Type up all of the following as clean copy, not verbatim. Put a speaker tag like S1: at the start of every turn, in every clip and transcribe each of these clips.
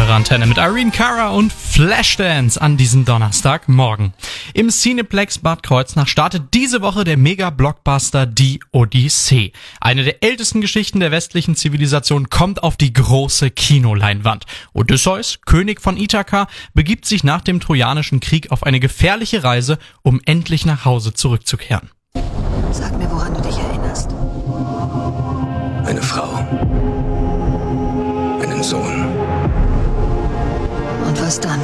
S1: eure Antenne mit Irene Cara und Flashdance an diesem Donnerstagmorgen. Im Cineplex Bad Kreuznach startet diese Woche der Mega-Blockbuster Die Odyssee. Eine der ältesten Geschichten der westlichen Zivilisation kommt auf die große Kinoleinwand. Odysseus, König von Ithaka, begibt sich nach dem Trojanischen Krieg auf eine gefährliche Reise, um endlich nach Hause zurückzukehren.
S2: Sag mir, woran du dich erinnerst.
S3: Eine Frau. Einen Sohn.
S2: Und was dann?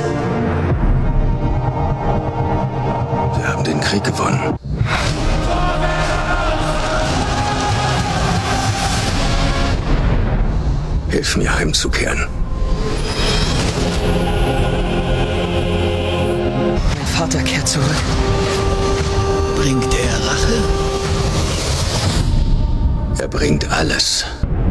S3: Wir haben den Krieg gewonnen. Hilf mir, heimzukehren.
S2: Mein Vater kehrt zurück.
S3: Bringt er Rache? Er bringt alles.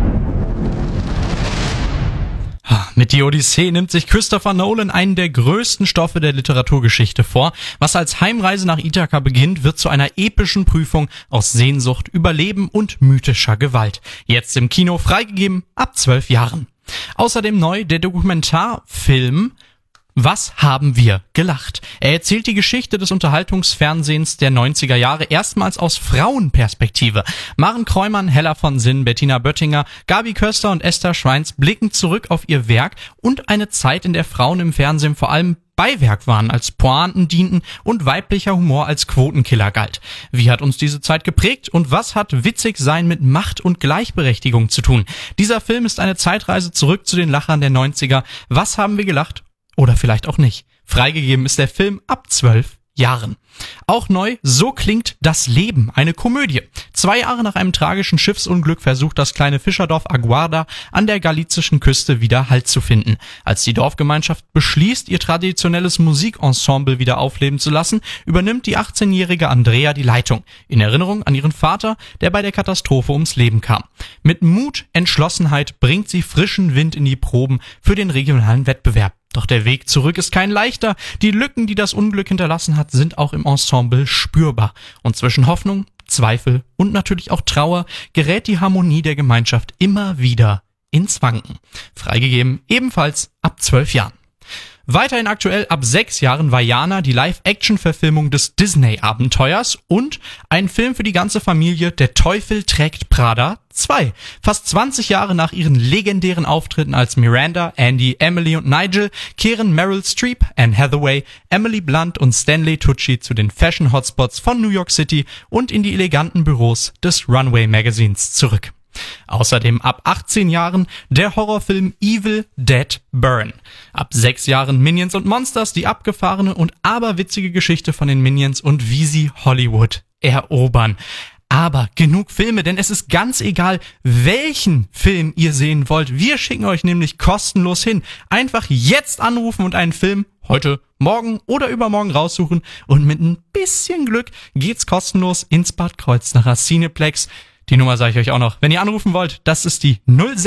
S1: Mit Die Odyssee nimmt sich Christopher Nolan einen der größten Stoffe der Literaturgeschichte vor. Was als Heimreise nach Ithaka beginnt, wird zu einer epischen Prüfung aus Sehnsucht, Überleben und mythischer Gewalt. Jetzt im Kino freigegeben ab 12 Jahren. Außerdem neu der Dokumentarfilm Was haben wir gelacht? Er erzählt die Geschichte des Unterhaltungsfernsehens der 90er Jahre erstmals aus Frauenperspektive. Maren Kreumann, Hella von Sinn, Bettina Böttinger, Gabi Köster und Esther Schweins blicken zurück auf ihr Werk und eine Zeit, in der Frauen im Fernsehen vor allem Beiwerk waren, als Pointen dienten und weiblicher Humor als Quotenkiller galt. Wie hat uns diese Zeit geprägt und was hat witzig sein mit Macht und Gleichberechtigung zu tun? Dieser Film ist eine Zeitreise zurück zu den Lachern der 90er. Was haben wir gelacht? Oder vielleicht auch nicht. Freigegeben ist der Film ab 12 Jahren. Auch neu, So klingt das Leben, eine Komödie. 2 Jahre nach einem tragischen Schiffsunglück versucht das kleine Fischerdorf Aguarda an der galizischen Küste wieder Halt zu finden. Als die Dorfgemeinschaft beschließt, ihr traditionelles Musikensemble wieder aufleben zu lassen, übernimmt die 18-jährige Andrea die Leitung. In Erinnerung an ihren Vater, der bei der Katastrophe ums Leben kam. Mit Mut, Entschlossenheit bringt sie frischen Wind in die Proben für den regionalen Wettbewerb. Doch der Weg zurück ist kein leichter. Die Lücken, die das Unglück hinterlassen hat, sind auch im Ensemble spürbar. Und zwischen Hoffnung, Zweifel und natürlich auch Trauer gerät die Harmonie der Gemeinschaft immer wieder ins Wanken. Freigegeben ebenfalls ab 12 Jahren. Weiterhin aktuell ab 6 Jahren Vaiana, die Live-Action-Verfilmung des Disney-Abenteuers und ein Film für die ganze Familie, Der Teufel trägt Prada 2. Fast 20 Jahre nach ihren legendären Auftritten als Miranda, Andy, Emily und Nigel kehren Meryl Streep, Anne Hathaway, Emily Blunt und Stanley Tucci zu den Fashion-Hotspots von New York City und in die eleganten Büros des Runway-Magazins zurück. Außerdem ab 18 Jahren der Horrorfilm Evil Dead Burn. Ab 6 Jahren Minions und Monsters, die abgefahrene und aberwitzige Geschichte von den Minions und wie sie Hollywood erobern. Aber genug Filme, denn es ist ganz egal, welchen Film ihr sehen wollt. Wir schicken euch nämlich kostenlos hin. Einfach jetzt anrufen und einen Film heute, morgen oder übermorgen raussuchen. Und mit ein bisschen Glück geht's kostenlos ins Bad Kreuznacher Cineplex. Die Nummer sage ich euch auch noch. Wenn ihr anrufen wollt, das ist die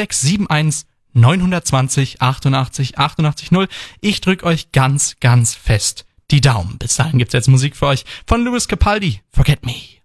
S1: 0671 920 88 88 0. Ich drücke euch ganz, ganz fest die Daumen. Bis dahin gibt's jetzt Musik für euch von Lewis Capaldi. Forget Me.